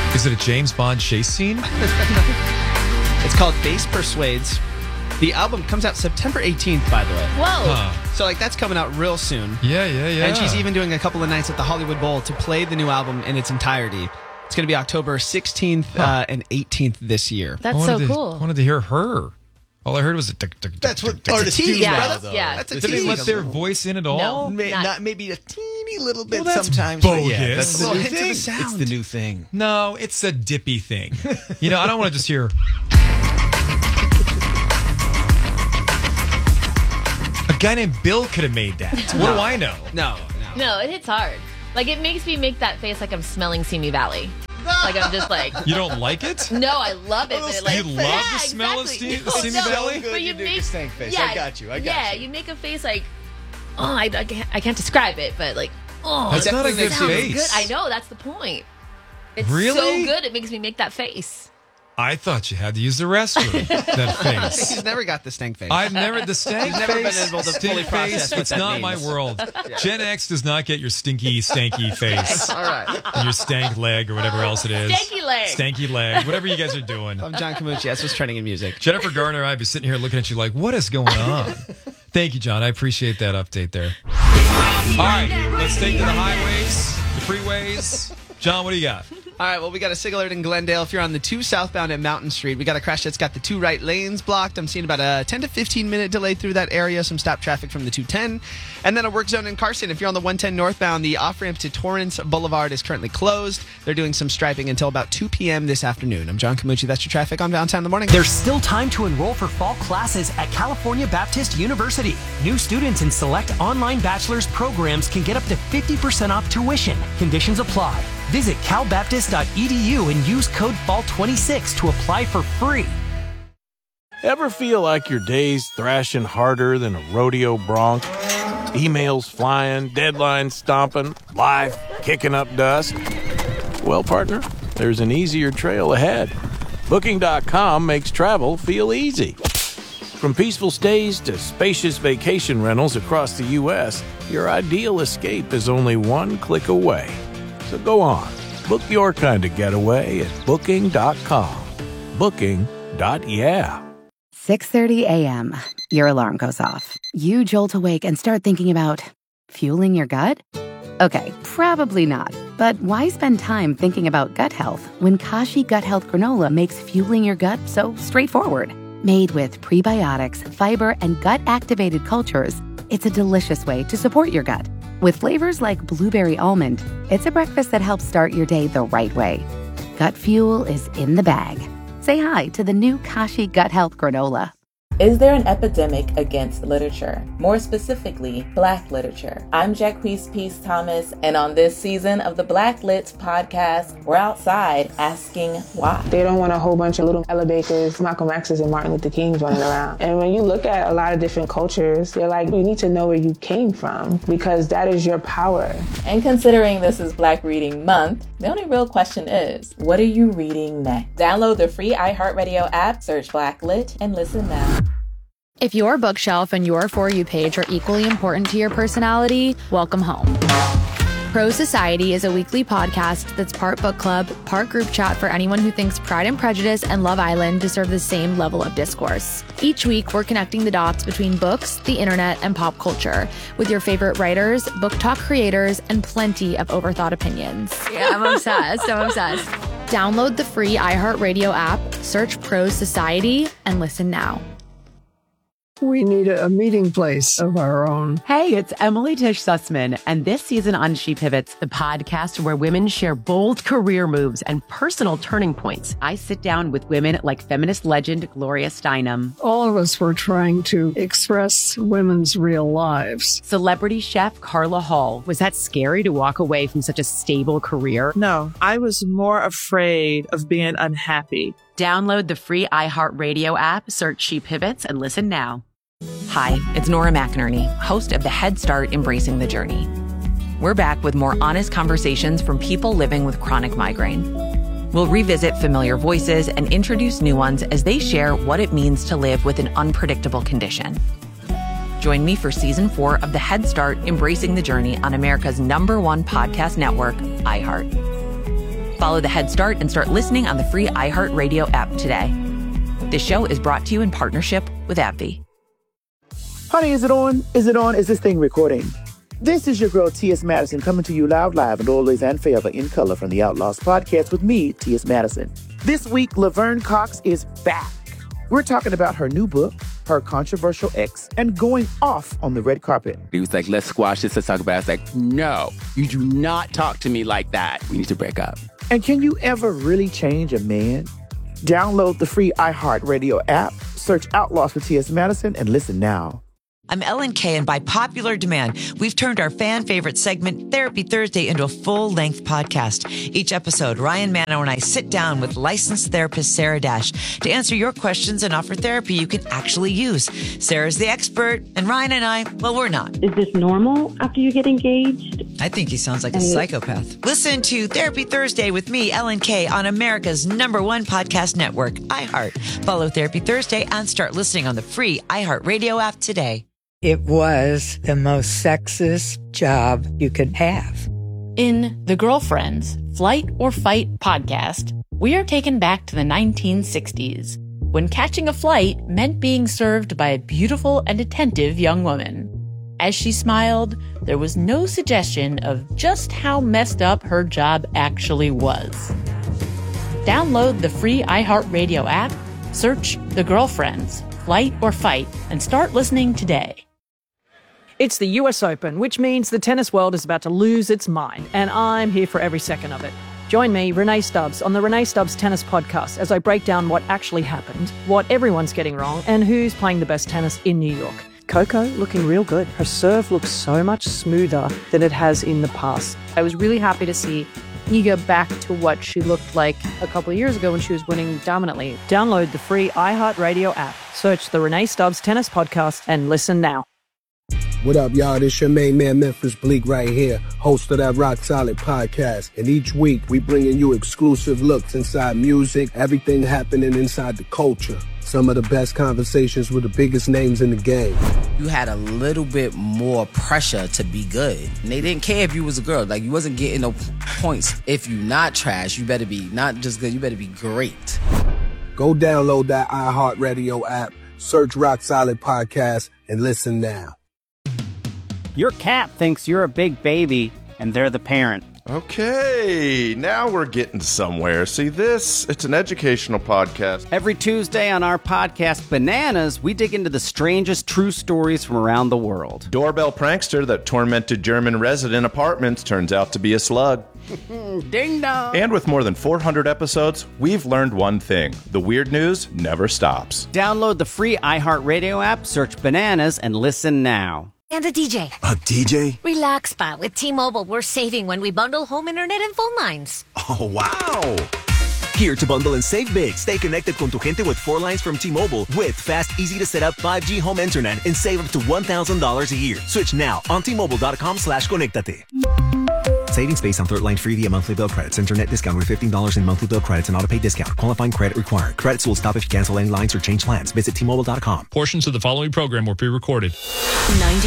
Is it a James Bond chase scene? It's called Bass Persuades. The album comes out September 18th, by the way. Whoa. So, that's coming out real soon. Yeah. And she's even doing a couple of nights at the Hollywood Bowl to play the new album in its entirety. It's going to be October 16th and 18th this year. That's so cool. I wanted to hear her. All I heard was a That's what artists do, Yeah, brother. yeah. That's a Did they tease. let their voice in at all? No. Not maybe a teeny little bit Well, that's sometimes. bogus. But yeah, that's the Little new hint of thing. the sound. It's the new thing. No, it's a dippy thing. I don't want to just hear. A guy named Bill could have made that. What do I know? No. No, it hits hard. Like, it makes me make that face like I'm smelling Simi Valley. Like, I'm just like... You don't like it? No, I love it. But it, like, You love the smell of Simi Valley? But you do make the stank face. Yeah, I got you. Yeah, you make a face like, I can't describe it, but like, That's not a good sounds face. Good. I know, that's the point. It's Really? so good, it makes me make that face. I thought you had to use the restroom. That face. He's never got the stank face. I've never the stank He's never been face. able to fully Stink process face. what It's that not means. my world. Gen X does not get your stinky, stanky face. All right. And your stank leg or whatever else it is. Stanky leg. Stanky leg. Whatever you guys are doing. I'm John Camucci. That's what's trending in music. Jennifer Garner, I'd be sitting here looking at you like, what is going on? Thank you, John. I appreciate that update there. All right, let's take to the highways, the freeways. John, what do you got? All right, well, we got a SIG alert in Glendale. If you're on the 2 southbound at Mountain Street, we got a crash that's got the 2 right lanes blocked. I'm seeing about a 10 to 15 minute delay through that area, some stop traffic from the 210. And then a work zone in Carson. If you're on the 110 northbound, the off-ramp to Torrance Boulevard is currently closed. They're doing some striping until about 2 p.m. this afternoon. I'm John Camucci. That's your traffic on Valentine in the Morning. There's still time to enroll for fall classes at California Baptist University. New students in select online bachelor's programs can get up to 50% off tuition. Conditions apply. Visit calbaptist.edu and use code FALL26 to apply for free. Ever feel like your day's thrashing harder than a rodeo bronc? Emails flying, deadlines stomping, life kicking up dust? Well, partner, there's an easier trail ahead. Booking.com makes travel feel easy. From peaceful stays to spacious vacation rentals across the U.S., your ideal escape is only one click away. So go on, book your kind of getaway at Booking.com. Booking.yeah. 6:30 a.m. Your alarm goes off. You jolt awake and start thinking about fueling your gut? Okay, probably not. But why spend time thinking about gut health when Kashi Gut Health Granola makes fueling your gut so straightforward? Made with prebiotics, fiber, and gut-activated cultures, it's a delicious way to support your gut. With flavors like blueberry almond, it's a breakfast that helps start your day the right way. Gut fuel is in the bag. Say hi to the new Kashi Gut Health Granola. Is there an epidemic against literature? More specifically, Black literature. I'm Jacquees Peace Thomas, and on this season of the Black Lit podcast, we're outside asking why. They don't want a whole bunch of little Ella Bakers, Malcolm X's, and Martin Luther Kings running around. And when you look at a lot of different cultures, they're like, you need to know where you came from because that is your power. And considering this is Black Reading Month, the only real question is, what are you reading next? Download the free iHeartRadio app, search Black Lit, and listen now. If your bookshelf and your For You page are equally important to your personality, welcome home. Pro Society is a weekly podcast that's part book club, part group chat for anyone who thinks Pride and Prejudice and Love Island deserve the same level of discourse. Each week, we're connecting the dots between books, the internet, and pop culture with your favorite writers, book talk creators, and plenty of overthought opinions. Yeah, I'm obsessed. Download the free iHeartRadio app, search Pro Society, and listen now. We need a meeting place of our own. Hey, it's Emily Tish Sussman, and this season on She Pivots, the podcast where women share bold career moves and personal turning points. I sit down with women like feminist legend Gloria Steinem. All of us were trying to express women's real lives. Celebrity chef Carla Hall. Was that scary to walk away from such a stable career? No, I was more afraid of being unhappy. Download the free iHeartRadio app, search She Pivots, and listen now. Hi, it's Nora McInerney, host of the Head Start Embracing the Journey. We're back with more honest conversations from people living with chronic migraine. We'll revisit familiar voices and introduce new ones as they share what it means to live with an unpredictable condition. Join me for Season 4 of the Head Start Embracing the Journey on America's #1 podcast network, iHeart. Follow the Head Start and start listening on the free iHeartRadio app today. This show is brought to you in partnership with AbbVie. Honey, is it on? Is it on? Is this thing recording? This is your girl, T.S. Madison, coming to you loud, live, and always and forever in color from the Outlaws podcast with me, T.S. Madison. This week, Laverne Cox is back. We're talking about her new book, her controversial ex, and going off on the red carpet. He was like, let's squash this, let's talk about it. I was like, no, you do not talk to me like that. We need to break up. And can you ever really change a man? Download the free iHeartRadio app, search Outlaws for T.S. Madison, and listen now. I'm Ellen Kay, and by popular demand, we've turned our fan-favorite segment, Therapy Thursday, into a full-length podcast. Each episode, Ryan Manno and I sit down with licensed therapist Sarah Dash to answer your questions and offer therapy you can actually use. Sarah's the expert, and Ryan and I, well, we're not. Is this normal after you get engaged? I think he sounds like a psychopath. Listen to Therapy Thursday with me, Ellen Kay, on America's #1 podcast network, iHeart. Follow Therapy Thursday and start listening on the free iHeartRadio app today. It was the most sexist job you could have. In The Girlfriends, Flight or Fight podcast, we are taken back to the 1960s, when catching a flight meant being served by a beautiful and attentive young woman. As she smiled, there was no suggestion of just how messed up her job actually was. Download the free iHeartRadio app, search The Girlfriends, Flight or Fight, and start listening today. It's the US Open, which means the tennis world is about to lose its mind, and I'm here for every second of it. Join me, Renee Stubbs, on the Renee Stubbs Tennis Podcast as I break down what actually happened, what everyone's getting wrong, and who's playing the best tennis in New York. Coco looking real good. Her serve looks so much smoother than it has in the past. I was really happy to see Iga back to what she looked like a couple of years ago when she was winning dominantly. Download the free iHeartRadio app, search the Renee Stubbs Tennis Podcast, and listen now. What up, y'all? This your main man, Memphis Bleak, right here, host of that Rock Solid podcast. And each week, we bringing you exclusive looks inside music, everything happening inside the culture. Some of the best conversations with the biggest names in the game. You had a little bit more pressure to be good. And they didn't care if you was a girl. Like, you wasn't getting no points. If you not trash, you better be not just good, you better be great. Go download that iHeartRadio app, search Rock Solid Podcast, and listen now. Your cat thinks you're a big baby, and they're the parent. Okay, now we're getting somewhere. See this? It's an educational podcast. Every Tuesday on our podcast, Bananas, we dig into the strangest true stories from around the world. Doorbell prankster that tormented German resident apartments turns out to be a slug. Ding dong! And with more than 400 episodes, we've learned one thing. The weird news never stops. Download the free iHeartRadio app, search Bananas, and listen now. And a DJ. A DJ? Relax, pa. With T-Mobile, we're saving when we bundle home internet and phone lines. Oh, wow! Here to bundle and save big. Stay connected con tu gente with 4 lines from T-Mobile with fast, easy-to-set-up 5G home internet and save up to $1,000 a year. Switch now on T-Mobile.com/conectate. Savings based on third line free via monthly bill credits. Internet discount with $15 in monthly bill credits and auto-pay discount. Qualifying credit required. Credits will stop if you cancel any lines or change plans. Visit T-Mobile.com. Portions of the following program were pre-recorded. 90